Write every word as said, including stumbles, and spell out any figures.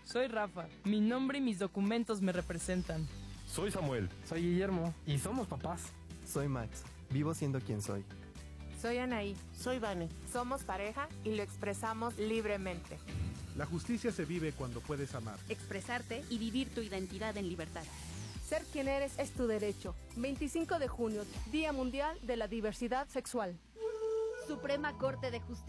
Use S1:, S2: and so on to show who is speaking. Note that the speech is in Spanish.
S1: Soy Rafa. Mi nombre y mis documentos me representan.
S2: Soy Samuel.
S3: Soy Guillermo. Y somos papás.
S4: Soy Max. Vivo siendo quien soy.
S5: Soy Anaí.
S6: Soy Vane.
S5: Somos pareja y lo expresamos libremente.
S7: La justicia se vive cuando puedes amar.
S8: Expresarte y vivir tu identidad en libertad.
S9: Ser quien eres es tu derecho. veinticinco de junio, Día Mundial de la Diversidad Sexual.
S8: Suprema Corte de Justicia.